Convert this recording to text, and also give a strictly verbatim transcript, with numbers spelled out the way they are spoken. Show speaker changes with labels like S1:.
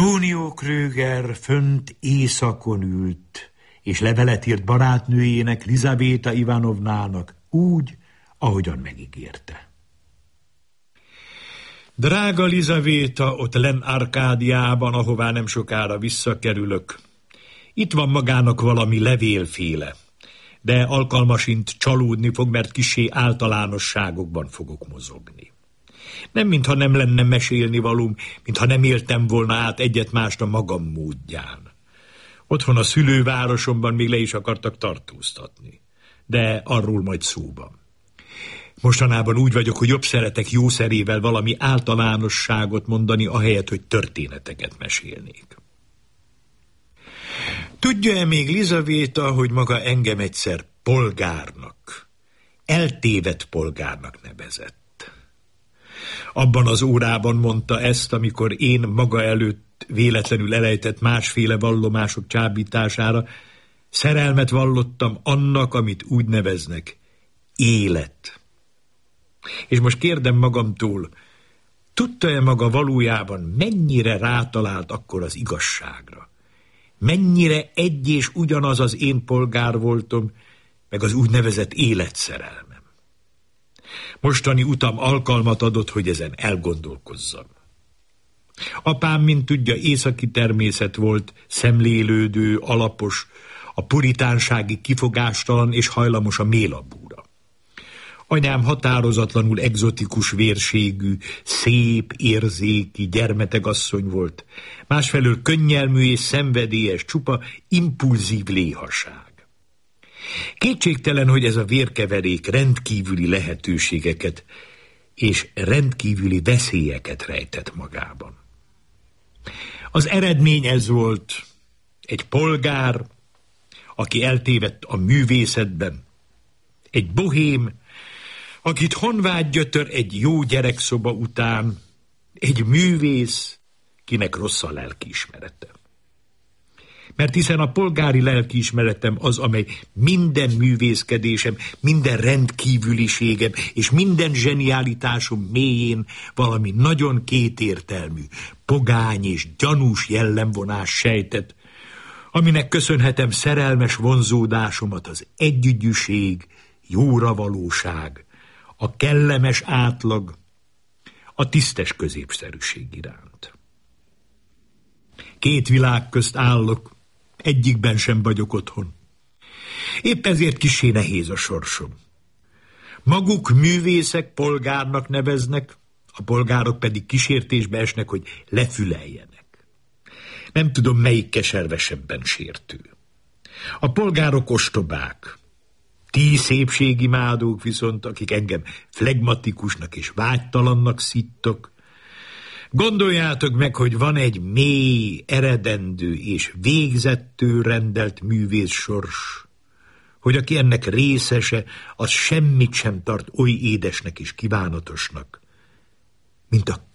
S1: Tónió Kröger fönt éjszakon ült, és levelet írt barátnőjének, Lizavéta Ivanovnának, úgy, ahogyan megígérte. Drága Lizavéta, ott lenn Arkádiában, ahová nem sokára visszakerülök. Itt van magának valami levélféle, de alkalmasint csalódni fog, mert kissé általánosságokban fogok mozogni. Nem mintha nem lenne mesélni valóm, mintha nem éltem volna át egyet-mást a magam módján. Otthon a szülővárosomban még le is akartak tartóztatni, de arról majd szóban. Mostanában úgy vagyok, hogy jobb szeretek jószerével valami általánosságot mondani, ahelyett, hogy történeteket mesélnék. Tudja-e még Lizavéta, hogy maga engem egyszer polgárnak, eltévedt polgárnak nevezett? Abban az órában mondta ezt, amikor én maga előtt véletlenül elejtett másféle vallomások csábítására szerelmet vallottam annak, amit úgy neveznek élet. És most kérdem magamtól, tudta-e maga valójában, mennyire rátalált akkor az igazságra? Mennyire egy és ugyanaz az én polgár voltom, meg az úgynevezett életszerelmem? Mostani utam alkalmat adott, hogy ezen elgondolkozzam. Apám, mint tudja, északi természet volt, szemlélődő, alapos, a puritánsági kifogástalan és hajlamos a mélabúra. Anyám határozatlanul egzotikus vérségű, szép, érzéki, gyermetegasszony volt, másfelől könnyelmű és szenvedélyes, csupa impulzív léhaság. Kétségtelen, hogy ez a vérkeverék rendkívüli lehetőségeket és rendkívüli veszélyeket rejtett magában. Az eredmény ez volt: egy polgár, aki eltévedt a művészetben, egy bohém, akit honvágy gyötör egy jó gyerekszoba után, egy művész, kinek rossz a lelkiismerete. Mert hiszen a polgári lelkiismeretem az, amely minden művészkedésem, minden rendkívüliségem és minden zsenialitásom mélyén valami nagyon kétértelmű, pogány és gyanús jellemvonás sejtett, aminek köszönhetem szerelmes vonzódásomat az együgyűség, jóravalóság, a kellemes átlag, a tisztes középszerűség iránt. Két világ közt állok, egyikben sem vagyok otthon. Épp ezért kissé nehéz a sorsom. Maguk művészek polgárnak neveznek, a polgárok pedig kísértésbe esnek, hogy lefüleljenek. Nem tudom, melyik keservesebben sértő. A polgárok ostobák, ti szépségimádók viszont, akik engem flegmatikusnak és vágytalannak szittok, gondoljátok meg, hogy van egy mély, eredendő és végzettől rendelt művész sors, hogy aki ennek részese, az semmit sem tart oly édesnek és kívánatosnak, mint a